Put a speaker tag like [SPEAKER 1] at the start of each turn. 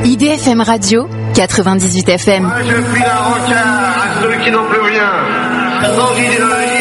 [SPEAKER 1] IDFM Radio, 98 FM.
[SPEAKER 2] Moi je fuis la rancard à ceux qui n'ont plus rien. Sans idéologie.